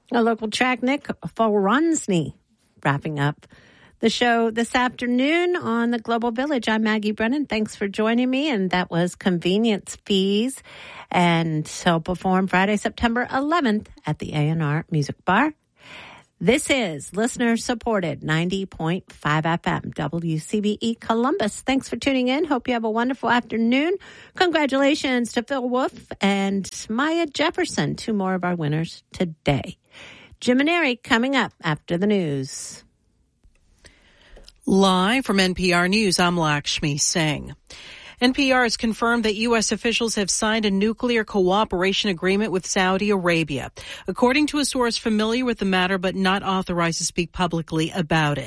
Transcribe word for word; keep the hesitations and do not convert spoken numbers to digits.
A local track, Nick Foronsny, wrapping up the show this afternoon on the Global Village. I'm Maggie Brennan. Thanks for joining me. And that was Convenience Fees. And he'll perform Friday, September eleventh at the A and R Music Bar. This is listener-supported ninety point five F M, W C B E Columbus. Thanks for tuning in. Hope you have a wonderful afternoon. Congratulations to Phil Wolf and Maya Jefferson, two more of our winners today. Jim and Eric coming up after the news. Live from N P R News, I'm Lakshmi Singh. N P R has confirmed that U S officials have signed a nuclear cooperation agreement with Saudi Arabia, according to a source familiar with the matter but not authorized to speak publicly about it.